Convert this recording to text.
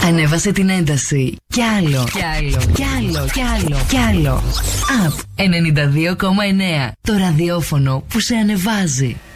Ανέβασε την ένταση. Κι άλλο. Κι άλλο. Κι άλλο. Κι άλλο. Κι άλλο. Up 92,9. Το ραδιόφωνο που σε ανεβάζει.